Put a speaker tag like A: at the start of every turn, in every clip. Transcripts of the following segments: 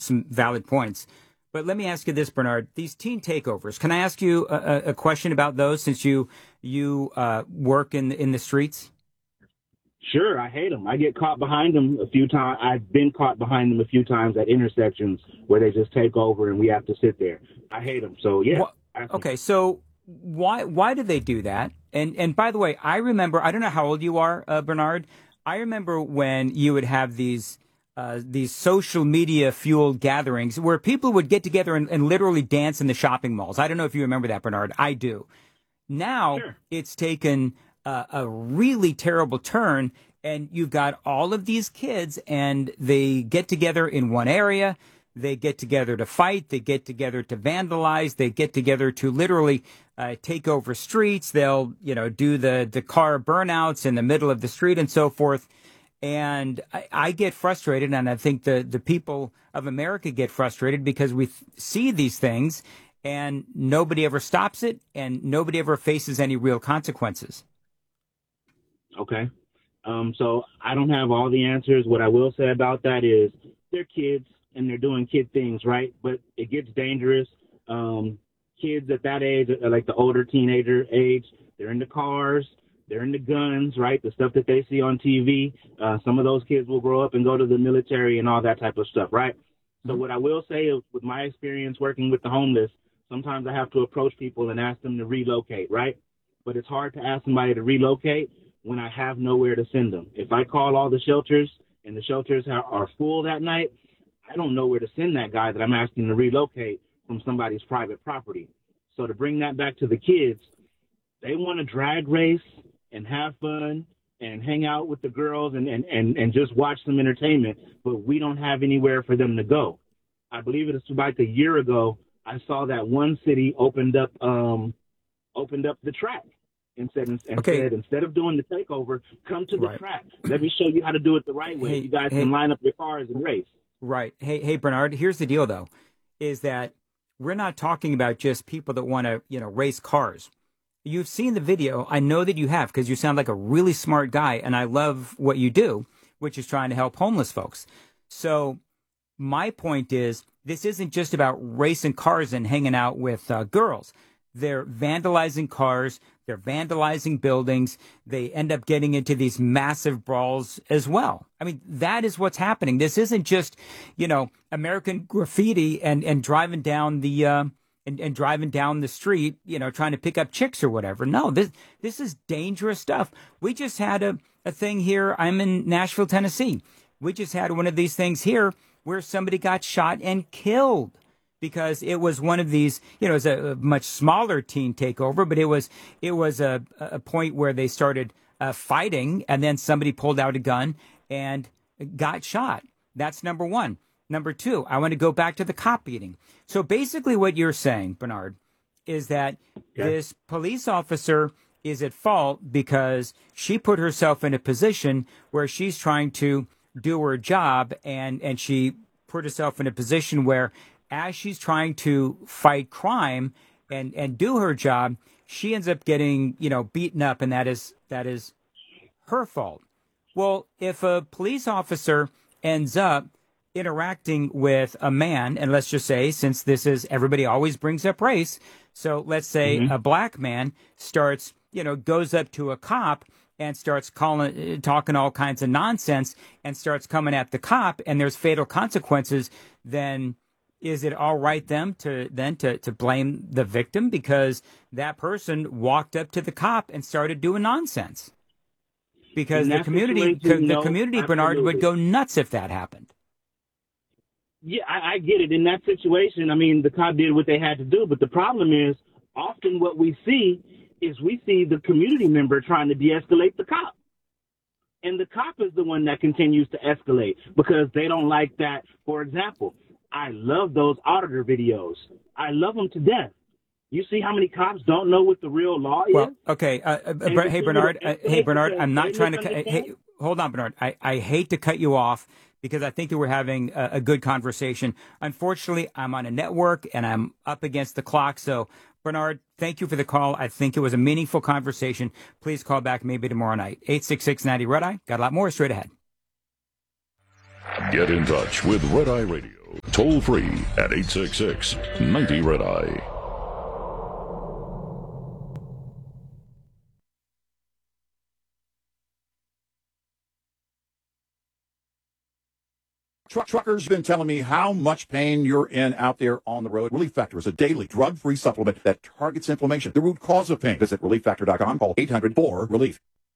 A: some valid points. But let me ask you this, Bernard. These teen takeovers. Can I ask you a question about those, since you work in the streets?
B: Sure, I hate them. I get caught behind them a few times. I've been caught behind them a few times at intersections where they just take over and we have to sit there. I hate them. So yeah.
A: Okay, so why do they do that? And by the way, I remember. I don't know how old you are, Bernard. I remember when you would have these social media fueled gatherings where people would get together and literally dance in the shopping malls. I don't know if you remember that, Bernard. I do. Now Sure. It's taken a really terrible turn, and you've got all of these kids, and they get together in one area. They get together to fight. They get together to vandalize. They get together to literally take over streets. They'll, do the car burnouts in the middle of the street and so forth. And I get frustrated, and I think the people of America get frustrated because we see these things, and nobody ever stops it, and nobody ever faces any real consequences.
B: Okay. So I don't have all the answers. What I will say about that is they're kids and they're doing kid things, right? But it gets dangerous. Kids at that age, like the older teenager age, they're into cars, they're into guns, right? The stuff that they see on TV. Some of those kids will grow up and go to the military and all that type of stuff, right? So what I will say is, with my experience working with the homeless, sometimes I have to approach people and ask them to relocate, right? But it's hard to ask somebody to relocate when I have nowhere to send them. If I call all the shelters and the shelters are full that night, I don't know where to send that guy that I'm asking to relocate from somebody's private property. So to bring that back to the kids, they want to drag race and have fun and hang out with the girls and just watch some entertainment, but we don't have anywhere for them to go. I believe it was like a year ago, I saw that one city opened up the track. Instead of doing the takeover, come to the track. Let me show you how to do it the right way. You guys can line up your cars and race.
A: Right. Hey, Bernard, here's the deal, though, is that we're not talking about just people that want to, race cars. You've seen the video. I know that you have, because you sound like a really smart guy, and I love what you do, which is trying to help homeless folks. So my point is, this isn't just about racing cars and hanging out with girls. They're vandalizing cars. They're vandalizing buildings. They end up getting into these massive brawls as well. I mean, that is what's happening. This isn't just, American graffiti and driving down the and driving down the street, trying to pick up chicks or whatever. No, this is dangerous stuff. We just had a thing here. I'm in Nashville, Tennessee. We just had one of these things here where somebody got shot and killed, because it was one of these, it was a much smaller teen takeover, but it was a point where they started fighting, and then somebody pulled out a gun and got shot. That's number one. Number two, I want to go back to the cop beating. So basically what you're saying, Bernard, is that this police officer is at fault because she put herself in a position where she's trying to do her job, and she put herself in a position where, as she's trying to fight crime and do her job, she ends up getting, beaten up, and that is her fault. Well, if a police officer ends up interacting with a man, and let's just say, since this is, everybody always brings up race, so let's say a black man starts, goes up to a cop and starts talking all kinds of nonsense and starts coming at the cop, and there's fatal consequences, then is it all right to blame the victim because that person walked up to the cop and started doing nonsense? Because the community, Bernard, would go nuts if that happened.
B: Yeah, I get it. In that situation, I mean, the cop did what they had to do, but the problem is often what we see is the community member trying to de-escalate the cop. And the cop is the one that continues to escalate because they don't like that. For example, I love those auditor videos. I love them to death. You see how many cops don't know what the real law is?
A: Well, okay. Hey, Bernard, I'm not trying to hold on, Bernard. I hate to cut you off because I think that we're having a good conversation. Unfortunately, I'm on a network and I'm up against the clock. So, Bernard, thank you for the call. I think it was a meaningful conversation. Please call back maybe tomorrow night. 866-90 Red Eye. Got a lot more straight ahead.
C: Get in touch with Red Eye Radio. Toll free at 866-90-RED-EYE.
D: Truckers have been telling me how much pain you're in out there on the road. Relief Factor is a daily drug-free supplement that targets inflammation, the root cause of pain. Visit ReliefFactor.com. Call 800-4-RELIEF.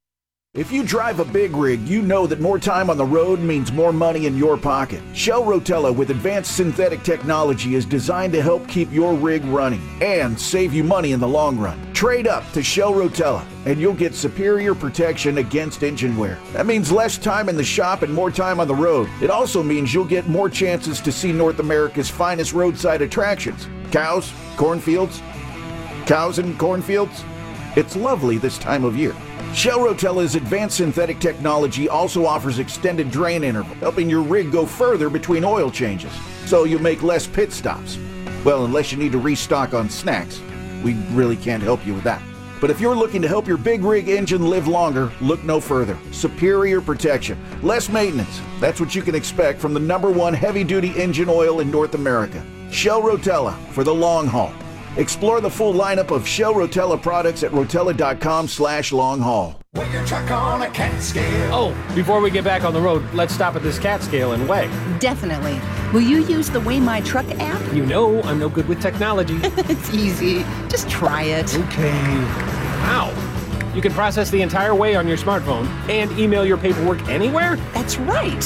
E: If you drive a big rig, you know that more time on the road means more money in your pocket. Shell Rotella with advanced synthetic technology is designed to help keep your rig running and save you money in the long run. Trade up to Shell Rotella and you'll get superior protection against engine wear. That means less time in the shop and more time on the road. It also means you'll get more chances to see North America's finest roadside attractions. Cows, cornfields, cows and cornfields. It's lovely this time of year. Shell Rotella's advanced synthetic technology also offers extended drain interval, helping your rig go further between oil changes, so you'll make less pit stops. Well, unless you need to restock on snacks, we really can't help you with that. But if you're looking to help your big rig engine live longer, look no further. Superior protection, less maintenance. That's what you can expect from the #1 heavy-duty engine oil in North America. Shell Rotella for the long haul. Explore the full lineup of Shell Rotella products at rotella.com/long-haul.
F: Weigh your truck on a cat scale.
G: Oh, before we get back on the road, let's stop at this cat scale and weigh.
H: Definitely. Will you use the Weigh My Truck app?
G: You know I'm no good with technology.
H: It's easy. Just try it.
G: Okay. Wow. You can process the entire weigh on your smartphone and email your paperwork anywhere?
H: That's right.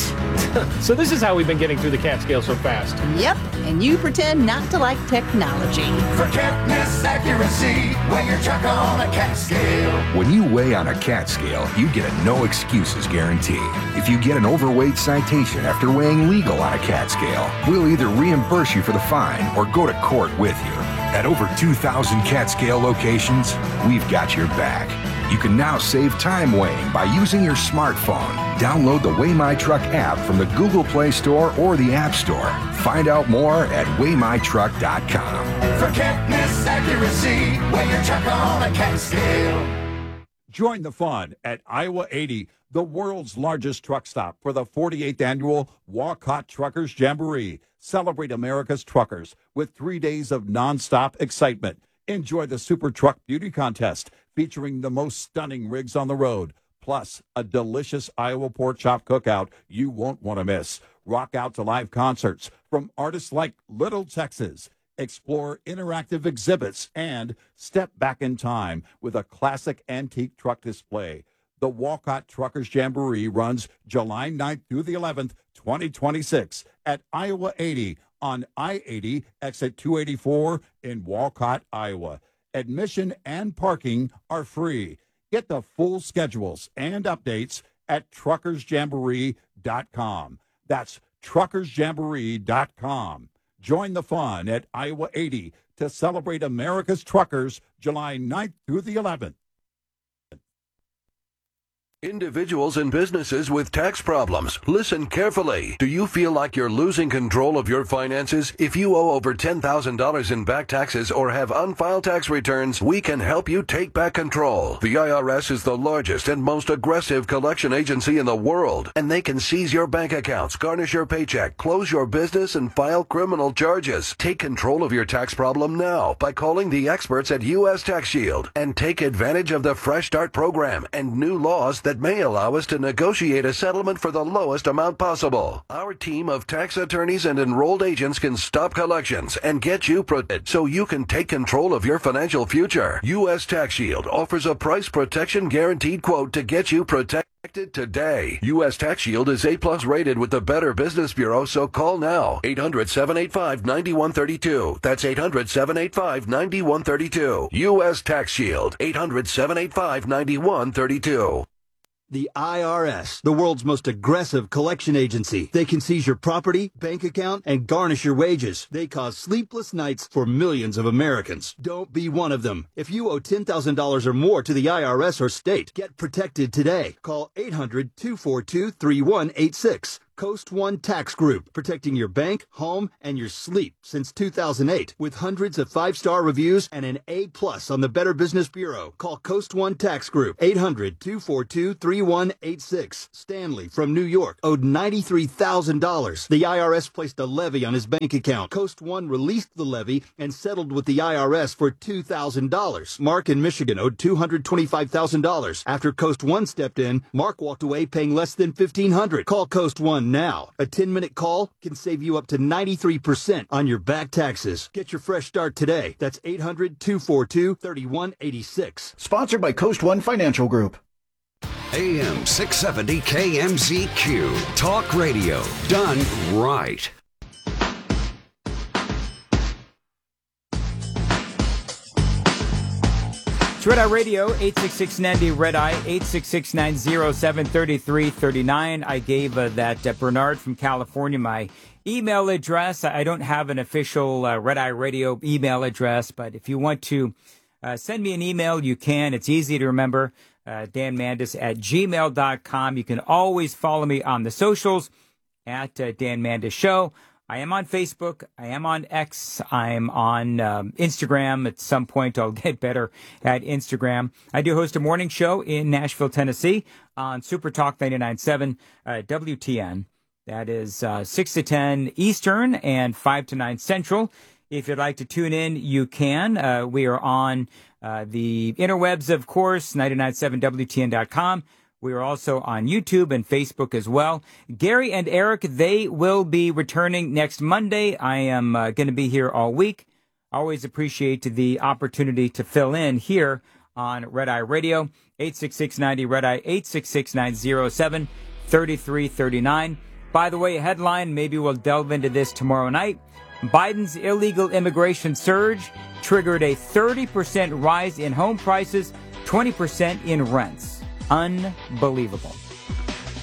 G: So this is how we've been getting through the cat scale so fast.
H: Yep, and you pretend not to like technology.
F: For correctness, accuracy, weigh your truck on a cat scale.
I: When you weigh on a cat scale, you get a no excuses guarantee. If you get an overweight citation after weighing legal on a cat scale, we'll either reimburse you for the fine or go to court with you. At over 2,000 cat scale locations, we've got your back. You can now save time weighing by using your smartphone. Download the Weigh My Truck app from the Google Play Store or the App Store. Find out more at weighmytruck.com.
F: For correctness, accuracy, weigh your truck on a cat scale.
D: Join the fun at Iowa 80, the world's largest truck stop, for the 48th annual Walcott Truckers Jamboree. Celebrate America's truckers with 3 days of nonstop excitement. Enjoy the Super Truck Beauty Contest featuring the most stunning rigs on the road, plus a delicious Iowa pork chop cookout you won't want to miss. Rock out to live concerts from artists like Little Texas. Explore interactive exhibits and step back in time with a classic antique truck display. The Walcott Truckers Jamboree runs July 9th through the 11th, 2026 at Iowa 80 on I-80 exit 284 in Walcott, Iowa. Admission and parking are free. Get the full schedules and updates at truckersjamboree.com. That's truckersjamboree.com. Join the fun at Iowa 80 to celebrate America's truckers July 9th through the 11th.
J: Individuals and businesses with tax problems, listen carefully. Do you feel like you're losing control of your finances? If you owe over $10,000 in back taxes or have unfiled tax returns, we can help you take back control. The IRS is the largest and most aggressive collection agency in the world, and they can seize your bank accounts, garnish your paycheck, close your business, and file criminal charges. Take control of your tax problem now by calling the experts at U.S. Tax Shield and take advantage of the Fresh Start program and new laws that may allow us to negotiate a settlement for the lowest amount possible. Our team of tax attorneys and enrolled agents can stop collections and get you protected so you can take control of your financial future. U.S. Tax Shield offers a price protection guaranteed quote to get you protected today. U.S. Tax Shield is A+ rated with the Better Business Bureau, so call now. 800-785-9132. That's 800-785-9132. U.S. Tax Shield. 800-785-9132.
K: The IRS, the world's most aggressive collection agency. They can seize your property, bank account, and garnish your wages. They cause sleepless nights for millions of Americans. Don't be one of them. If you owe $10,000 or more to the IRS or state, get protected today. Call 800-242-3186. Coast One Tax Group, protecting your bank, home, and your sleep since 2008 with hundreds of 5-star reviews and an A+ on the Better Business Bureau. Call Coast One Tax Group, 800-242-3186. Stanley from New York owed $93,000. The IRS placed a levy on his bank account. Coast One released the levy and settled with the IRS for $2,000. Mark in Michigan owed $225,000. After Coast One stepped in, Mark walked away paying less than $1,500. Call Coast One now. A 10-minute call can save you up to 93% on your back taxes. Get your fresh start today. That's 800-242-3186.
E: Sponsored by Coast One Financial Group.
C: AM 670 KMZQ. Talk radio done right.
A: It's Red Eye Radio, 866-90 Red Eye, 866-907-3339. I gave that Bernard from California my email address. I don't have an official Red Eye Radio email address, but if you want to send me an email, you can. It's easy to remember, danmandis@gmail.com. You can always follow me on the socials at Dan Mandis Show. I am on Facebook. I am on X. I'm on Instagram. At some point, I'll get better at Instagram. I do host a morning show in Nashville, Tennessee on Super Talk 99.7 WTN. That is 6 to 10 Eastern and 5 to 9 Central. If you'd like to tune in, you can. We are on the interwebs, of course, 997WTN.com. We are also on YouTube and Facebook as well. Gary and Eric, they will be returning next Monday. I am going to be here all week. Always appreciate the opportunity to fill in here on Red Eye Radio, 866-90 Red Eye, 866-907-3339. By the way, a headline, maybe we'll delve into this tomorrow night. Biden's illegal immigration surge triggered a 30% rise in home prices, 20% in rents. Unbelievable.